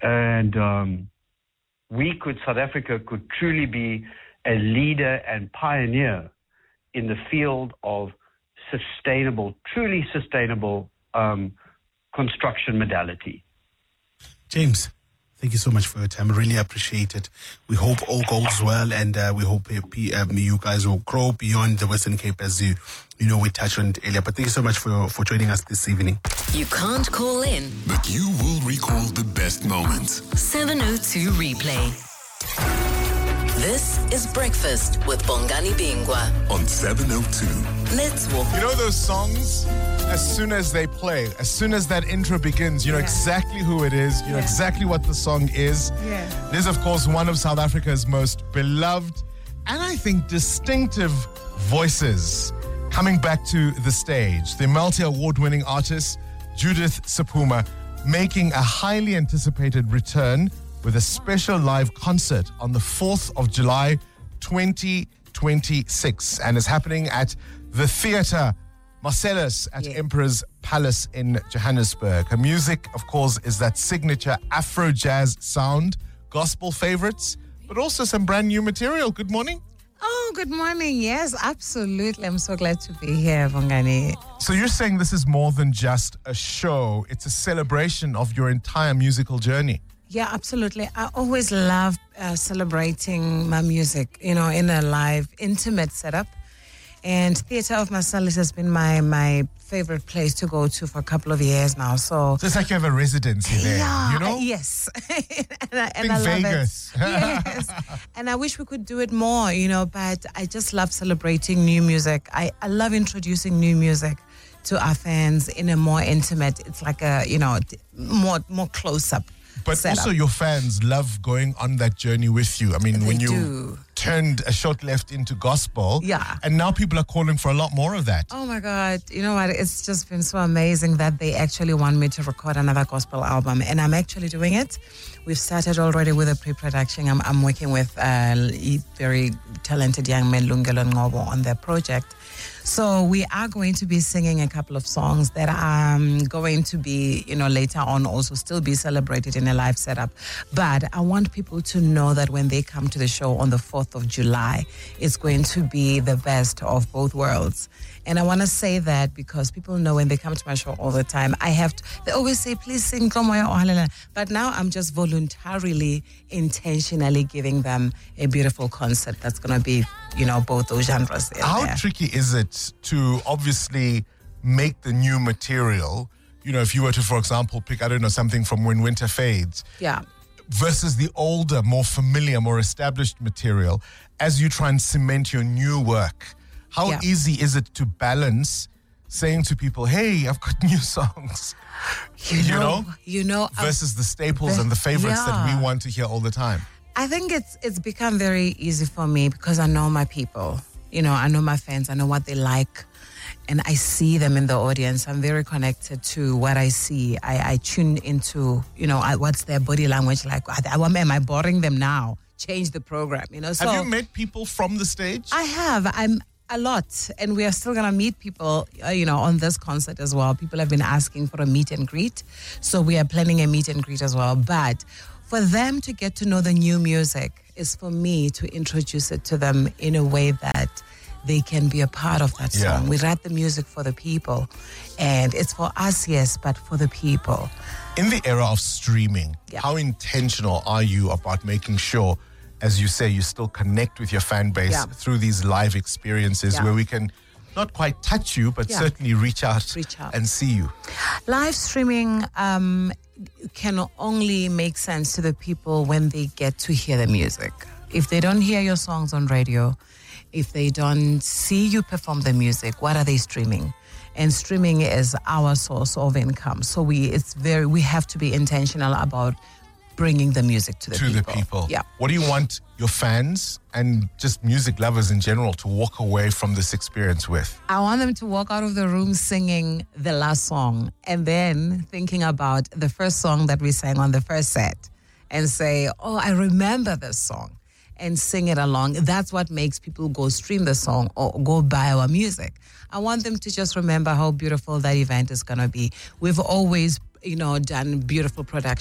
And South Africa could truly be a leader and pioneer in the field of truly sustainable construction modality. James, thank you so much for your time. I really appreciate it. We hope all goes well, and we hope you guys will grow beyond the Western Cape, as we touched on it earlier. But thank you so much for joining us this evening. You can't call in, but you will recall the best moments. 702 Replay. This is Breakfast with Bongani Bingwa on 702. Let's walk. You know those songs, as soon as they play, as soon as that intro begins, you know exactly who it is, you know exactly what the song is. Yeah. It is, of course, one of South Africa's most beloved and I think distinctive voices coming back to the stage. The multi-award-winning artist, Judith Sephuma, making a highly anticipated return with a special live concert on the 4th of July, 2026. And it's happening at the Theatre Marcellus at Emperor's Palace in Johannesburg. Her music, of course, is that signature Afro jazz sound, gospel favorites, but also some brand new material. Good morning. Oh, good morning. Yes, absolutely. I'm so glad to be here, Bongani. So you're saying this is more than just a show. It's a celebration of your entire musical journey. Yeah, absolutely. I always love celebrating my music, in a live, intimate setup. And Theatre of Marcellus has been my favorite place to go to for a couple of years now. So it's like you have a residency there, Yes. and I love Vegas. It. Yes. And I wish we could do it more, but I just love celebrating new music. I love introducing new music to our fans in a more intimate, it's like a, more close-up. But setup. Also your fans love going on that journey with you. I mean, when you turned a short left into gospel, and now people are calling for a lot more of that. Oh my God, you know what? It's just been so amazing that they actually want me to record another gospel album, and I'm actually doing it. We've started already with a pre-production. I'm working with very talented young man, Lungelo Ngobo, on their project. So we are going to be singing a couple of songs that are going to be, later on also still be celebrated in a live setup. But I want people to know that when they come to the show on the 4th of July, it's going to be the best of both worlds. And I want to say that because people know when they come to my show all the time, they always say, please sing Komoya or Halala. But now I'm just voluntarily, intentionally giving them a beautiful concert that's going to be, both those genres. How tricky is it to obviously make the new material, if you were to, for example, pick, something from When Winter Fades. Yeah. Versus the older, more familiar, more established material as you try and cement your new work? How easy is it to balance saying to people, hey, I've got new songs, versus the staples and the favorites that we want to hear all the time? I think it's become very easy for me because I know my people. I know my fans. I know what they like. And I see them in the audience. I'm very connected to what I see. I tune into, what's their body language like. Am I boring them now? Change the program, So, have you met people from the stage? I have. A lot. And we are still going to meet people, on this concert as well. People have been asking for a meet and greet. So we are planning a meet and greet as well. But for them to get to know the new music is for me to introduce it to them in a way that they can be a part of that song. We write the music for the people. And it's for us, yes, but for the people. In the era of streaming, how intentional are you about making sure, as you say, you still connect with your fan base through these live experiences where we can not quite touch you, but certainly reach out and see you? Live streaming can only make sense to the people when they get to hear the music. If they don't hear your songs on radio, if they don't see you perform the music, what are they streaming? And streaming is our source of income. So we have to be intentional about bringing the music to the people. Yeah. What do you want your fans and just music lovers in general to walk away from this experience with? I want them to walk out of the room singing the last song and then thinking about the first song that we sang on the first set and say, oh, I remember this song, and sing it along. That's what makes people go stream the song or go buy our music. I want them to just remember how beautiful that event is going to be. We've always, done beautiful productions.